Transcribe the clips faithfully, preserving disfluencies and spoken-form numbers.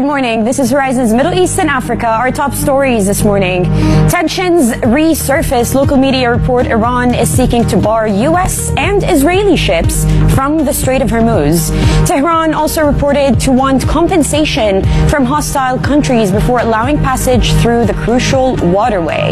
morning. This is Horizon's Middle East and Africa. Our top stories this morning. Tensions resurface. Local media report Iran is seeking to bar U S and Israeli ships from the Strait of Hormuz. Tehran also reported to want compensation from hostile countries before allowing passage through the crucial waterway.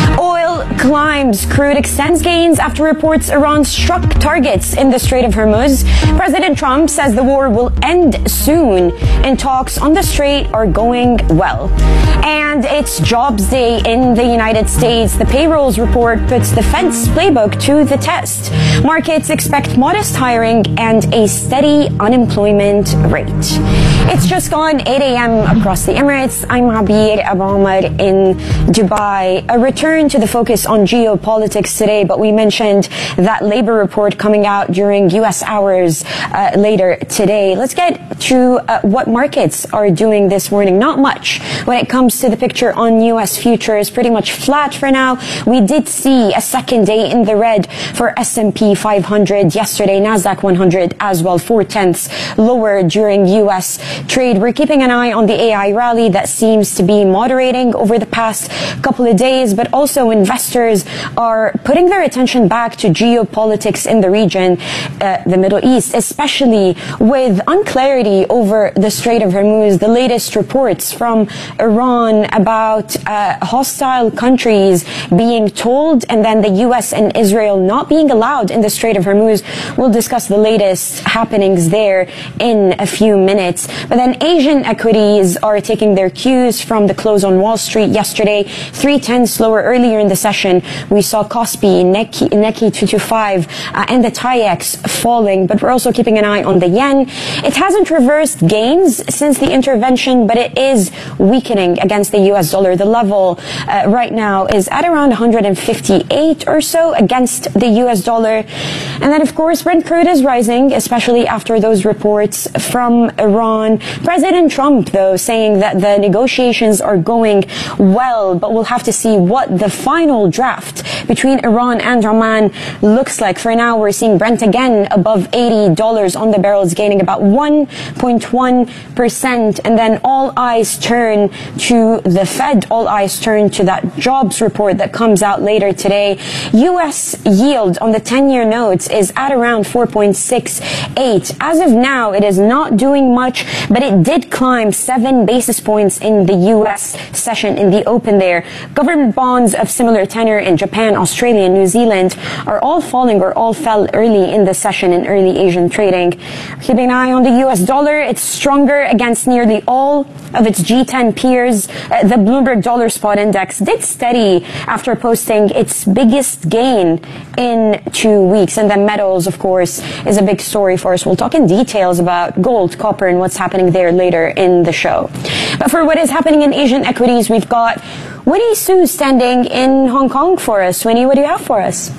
Oil climbs. Crude extends gains after reports Iran struck targets in the Strait of Hormuz. President Trump says the war will end soon and talks on the strait are going well. And it's Jobs Day in the United States. The payrolls report puts the Fed's playbook to the test. Markets expect modest hiring and a steady unemployment rate. It's just gone eight a.m. across the Emirates. I'm Abir Abamar in Dubai. A return to the focus on geopolitics today, but we mentioned that labor report coming out during U S hours uh, later today. Let's get to uh, what markets are doing this morning. Not much when it comes to the picture on U S futures. Pretty much flat for now. We did see a second day in the red for S and P five hundred yesterday. NASDAQ one hundred as well, four tenths lower during U S trade. We're keeping an eye on the A I rally that seems to be moderating over the past couple of days, but also investors are putting their attention back to geopolitics in the region, uh, the Middle East, especially with unclarity over the Strait of Hormuz. The latest reports from Iran about uh, hostile countries being told, and then the U S and Israel not being allowed in the Strait of Hormuz. We'll discuss the latest happenings there in a few minutes. But then Asian equities are taking their cues from the close on Wall Street yesterday. Three tenths lower earlier in the session. We saw Kospi, Nikkei, Nikkei two twenty-five, uh, and the TAIEX falling, but we're also keeping an eye on the yen. It hasn't reversed gains since the intervention, but it is weakening against the U S dollar. The level uh, right now is at around one hundred fifty-eight or so against the U S dollar. And then, of course, Brent crude is rising, especially after those reports from Iran. President Trump, though, saying that the negotiations are going well, but we'll have to see what the final draft between Iran and Oman looks like. For now, we're seeing Brent again above eighty dollars on the barrels, gaining about one point one percent. And then all eyes turn to the Fed. All eyes turn to that jobs report that comes out later today. U S yield on the ten-year notes is at around four point six eight. As of now, it is not doing much, but it did climb seven basis points in the U S session in the open there. Government bonds of similar tenor in Japan, Australia, and New Zealand are all falling or all fell early in the session in early Asian trading. Keeping an eye on the U S dollar, it's stronger against nearly all of its G ten peers. Uh, the Bloomberg Dollar Spot Index did steady after posting its biggest gain in two weeks. And then metals, of course, is a big story for us. We'll talk in details about gold, copper, and what's happening there later in the show. But for what is happening in Asian equities, we've got Winnie Su standing in Hong Kong for us. Winnie, what do you have for us?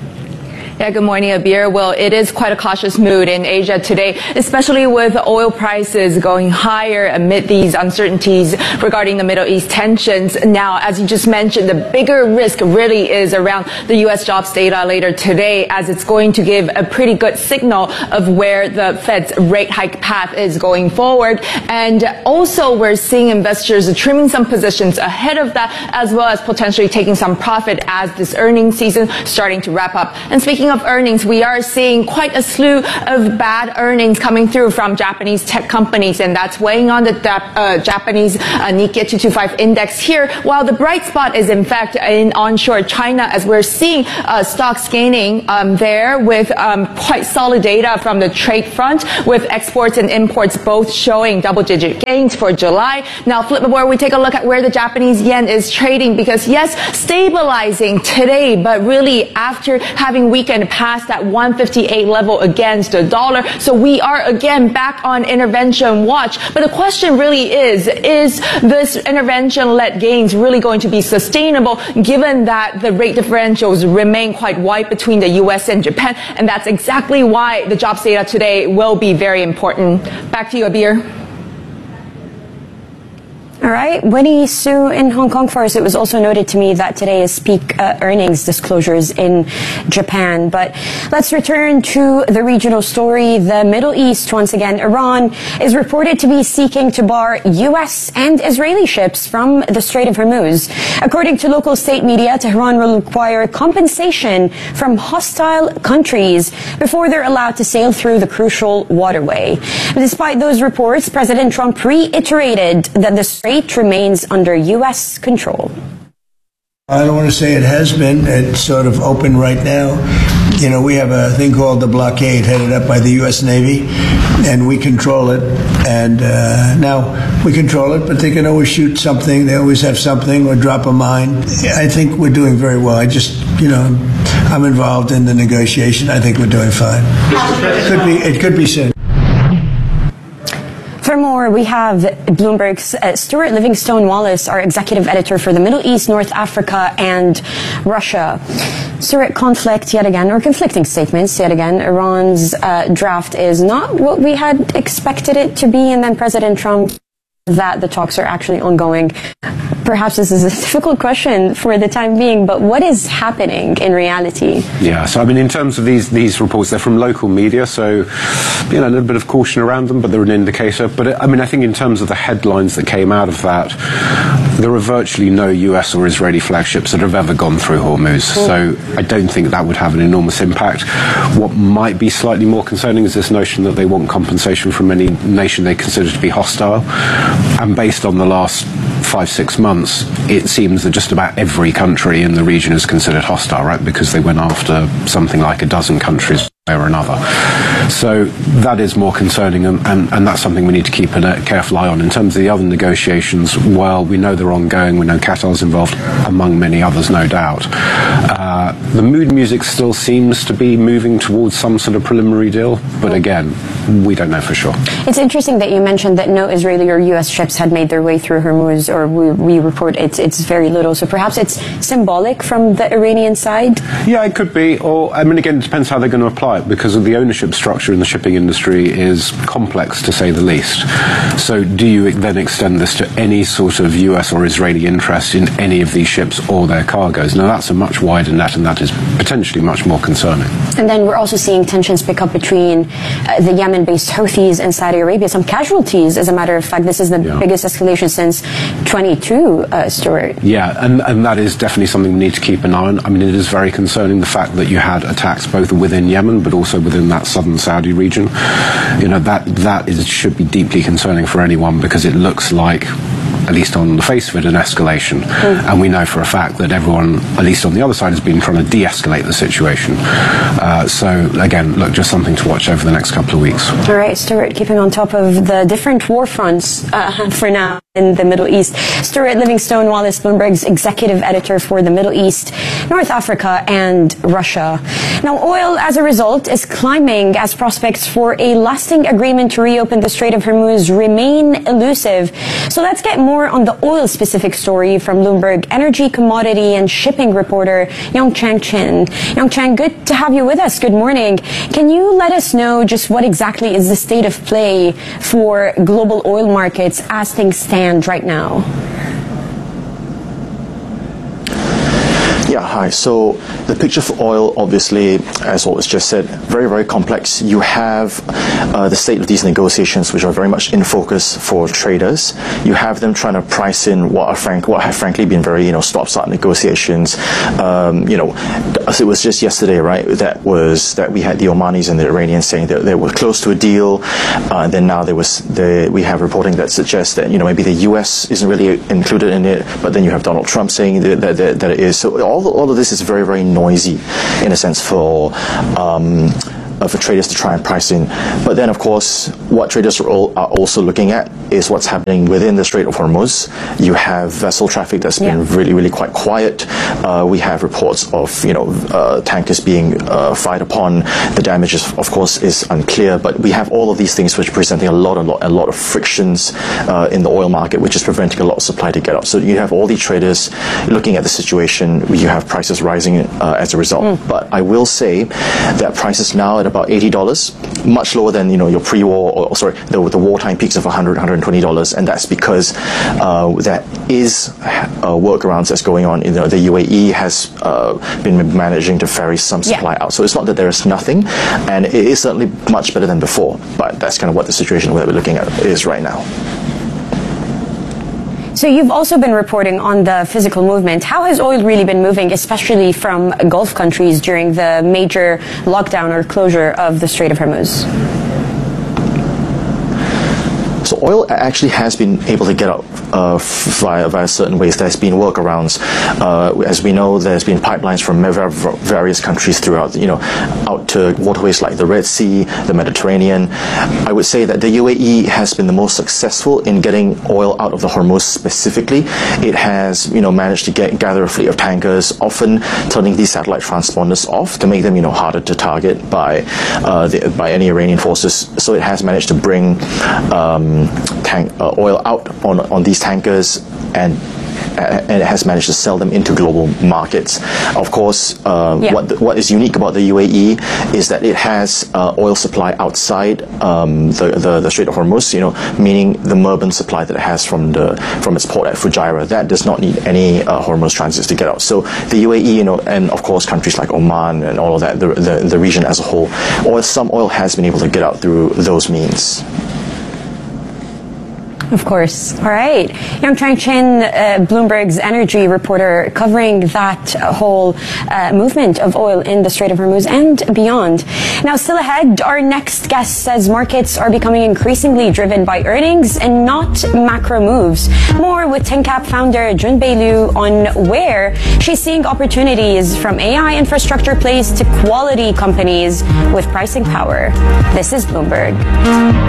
Yeah, good morning, Abir. Well, it is quite a cautious mood in Asia today, especially with oil prices going higher amid these uncertainties regarding the Middle East tensions. Now, as you just mentioned, the bigger risk really is around the U S jobs data later today, as it's going to give a pretty good signal of where the Fed's rate hike path is going forward. And also, we're seeing investors trimming some positions ahead of that, as well as potentially taking some profit as this earnings season starting to wrap up. And speaking of earnings, we are seeing quite a slew of bad earnings coming through from Japanese tech companies, and that's weighing on the uh, Japanese uh, Nikkei two twenty-five index here, while the bright spot is in fact in onshore China, as we're seeing uh, stocks gaining um, there with um, quite solid data from the trade front, with exports and imports both showing double-digit gains for July. Now, flip it where we take a look at where the Japanese yen is trading, because yes, stabilizing today, but really after having weakened past that one fifty-eight level against the dollar. So we are again back on intervention watch. But the question really is, is this intervention-led gains really going to be sustainable, given that the rate differentials remain quite wide between the U S and Japan? And that's exactly why the jobs data today will be very important. Back to you, Abir. All right. Winnie Su in Hong Kong first. It was also noted to me that today is peak uh, earnings disclosures in Japan. But let's return to the regional story. The Middle East, once again, Iran is reported to be seeking to bar U S and Israeli ships from the Strait of Hormuz. According to local state media, Tehran will require compensation from hostile countries before they're allowed to sail through the crucial waterway. But despite those reports, President Trump reiterated that the strait remains under U S control. I don't want to say it has been. It's sort of open right now. You know, we have a thing called the blockade headed up by the U S Navy, and we control it. And uh, now we control it, but they can always shoot something. They always have something or drop a mine. I think we're doing very well. I just, you know, I'm involved in the negotiation. I think we're doing fine. Could be, it could be soon. For more, we have Bloomberg's uh, Stuart Livingstone Wallace, our executive editor for the Middle East, North Africa, and Russia. Stuart, conflict yet again, or conflicting statements yet again. Iran's uh, draft is not what we had expected it to be, and then President Trump that the talks are actually ongoing. Perhaps this is a difficult question for the time being, but what is happening in reality? Yeah, so I mean, in terms of these these reports, they're from local media, so you know a little bit of caution around them, but they're an indicator. But I mean, I think in terms of the headlines that came out of that, there are virtually no U S or Israeli flagships that have ever gone through Hormuz. Mm. So I don't think that would have an enormous impact. What might be slightly more concerning is this notion that they want compensation from any nation they consider to be hostile. And based on the last five, six months, it seems that just about every country in the region is considered hostile, right? Because they went after something like a dozen countries or another. So that is more concerning, and, and, and that's something we need to keep a careful eye on. In terms of the other negotiations, well, we know they're ongoing. We know Qatar's involved, among many others, no doubt. Uh, the mood music still seems to be moving towards some sort of preliminary deal, but again, we don't know for sure. It's interesting that you mentioned that no Israeli or U S ships had made their way through Hormuz, or we, we report it's, it's very little. So perhaps it's symbolic from the Iranian side? Yeah, it could be. Or, I mean, again, it depends how they're going to apply it, because of the ownership structure in the shipping industry is complex, to say the least. So do you then extend this to any sort of U S or Israeli interest in any of these ships or their cargoes? Now, that's a much wider net, and that is potentially much more concerning. And then we're also seeing tensions pick up between uh, the Yemen-based Houthis and Saudi Arabia. Some casualties, as a matter of fact. This is the yeah. biggest escalation since twenty-two, uh, Stuart. Yeah, and, and that is definitely something we need to keep an eye on. I mean, it is very concerning, the fact that you had attacks both within Yemen, but also within that southern Saudi region. You know, that that is should be deeply concerning for anyone, because it looks like, at least on the face of it, an escalation. Mm. And we know for a fact that everyone, at least on the other side, has been trying to de-escalate the situation. Uh, so, again, look, just something to watch over the next couple of weeks. All right, Stuart, keeping on top of the different war fronts uh, for now in the Middle East. Stuart Livingstone Wallace, Bloomberg's executive editor for the Middle East, North Africa, and Russia. Now, oil, as a result, is climbing as prospects for a lasting agreement to reopen the Strait of Hormuz remain elusive. So let's get more on the oil-specific story from Bloomberg energy, commodity, and shipping reporter Yongchang Chen. Yongchang, good to have you with us. Good morning. Can you let us know just what exactly is the state of play for global oil markets as things stand right now? Yeah, hi. So the picture for oil, obviously, as what was just said, very, very complex. You have uh, the state of these negotiations, which are very much in focus for traders. You have them trying to price in what are frank, what have frankly been very, you know, stop-start negotiations. Um, you know, as it was just yesterday, right? That was that we had the Omanis and the Iranians saying that they were close to a deal, uh, and then now there was the we have reporting that suggests that you know maybe the U S isn't really included in it, but then you have Donald Trump saying that that, that, that it is. So all all of this is very, very noisy in a sense for um, uh, for traders to try and price in. But then, of course, what traders are, all, are also looking at is what's happening within the Strait of Hormuz. You have vessel traffic that's been yeah. really, really quite quiet. Uh, we have reports of, you know, uh, tankers being uh, fired upon. The damage, is, of course, is unclear. But we have all of these things which are presenting a lot, a lot, a lot of frictions uh, in the oil market, which is preventing a lot of supply to get up. So you have all these traders looking at the situation. You have prices rising uh, as a result. Mm. But I will say that prices now at about eighty dollars, much lower than you know your pre-war or sorry the, the wartime peaks of one hundred, one hundred twenty dollars, and that's because uh, there is uh, workarounds that's going on. You know, the U A E has uh, been managing to ferry some supply yeah. out, so it's not that there is nothing, and it is certainly much better than before. But that's kind of what the situation that we're looking at is right now. So you've also been reporting on the physical movement. How has oil really been moving, especially from Gulf countries during the major lockdown or closure of the Strait of Hormuz? So oil actually has been able to get out uh, via, via certain ways. There's been workarounds. Uh, as we know, there's been pipelines from various countries throughout, you know, out to waterways like the Red Sea, the Mediterranean. I would say that the U A E has been the most successful in getting oil out of the Hormuz specifically. It has, you know, managed to get, gather a fleet of tankers, often turning these satellite transponders off to make them, you know, harder to target by uh, the, by any Iranian forces. So it has managed to bring um, tank uh, oil out on on these tankers, and and it has managed to sell them into global markets. Of course, uh, yeah. what the, what is unique about the U A E is that it has uh, oil supply outside um, the, the the Strait of Hormuz. You know, meaning the Murban supply that it has from the from its port at Fujairah. That does not need any uh, Hormuz transits to get out. So the U A E, you know, and of course countries like Oman and all of that, the the, the region as a whole, oil, some oil has been able to get out through those means. Of course. All right. Yang Chang-Chin, uh, Bloomberg's energy reporter, covering that whole uh, movement of oil in the Strait of Hormuz and beyond. Now, still ahead, our next guest says markets are becoming increasingly driven by earnings and not macro moves. More with ThinkCap founder Junbei Liu on where she's seeing opportunities from A I infrastructure plays to quality companies with pricing power. This is Bloomberg.